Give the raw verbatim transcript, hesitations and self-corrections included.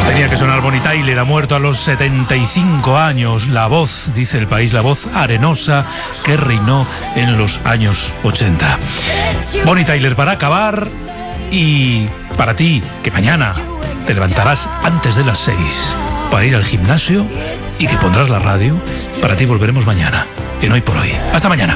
Tenía que sonar Bonnie Tyler, ha muerto a los setenta y cinco años. La voz, dice El País, la voz arenosa que reinó en los años ochenta. Bonnie Tyler para acabar, y para ti, que mañana te levantarás antes de las seis para ir al gimnasio y que pondrás la radio, para ti volveremos mañana, en Hoy por Hoy. Hasta mañana.